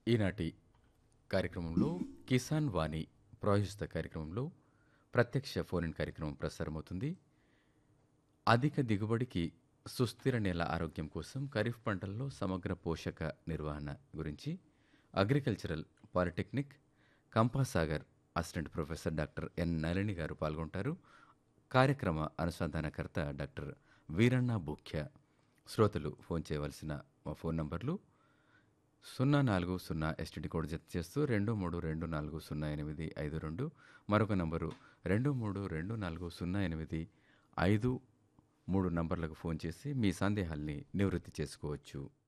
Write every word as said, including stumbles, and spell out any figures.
ఈనాటి కార్యక్రమంలో కిసాన్ వాణి ప్రాయోజిత కార్యక్రమంలో ప్రత్యక్ష ఫోన్ ఇన్ కార్యక్రమం ప్రసారమవుతుంది. అధిక దిగుబడికి సుస్థిర నేల ఆరోగ్యం కోసం ఖరీఫ్ పంటల్లో సమగ్ర పోషక నిర్వహణ గురించి agricultural polytechnic Kampasagar assistant professor doctor N Nalini గారు పాల్గొంటారు. కార్యక్రమ అనుసంధానకర్త డాక్టర్ వీరన్న బుఖ్య. శ్రోతలు ఫోన్ చేయవలసిన మా ఫోన్ నంబర్లు సున్నా నాలుగు సున్నా ఎస్టీడీ కోడ్ జత చేస్తూ రెండు మూడు రెండు నాలుగు సున్నా ఎనిమిది ఐదు రెండు, మరొక నంబరు రెండు మూడు రెండు నాలుగు సున్నా ఎనిమిది ఐదు మూడు నంబర్లకు ఫోన్ చేసి మీ సందేహాల్ని నివృత్తి చేసుకోవచ్చు.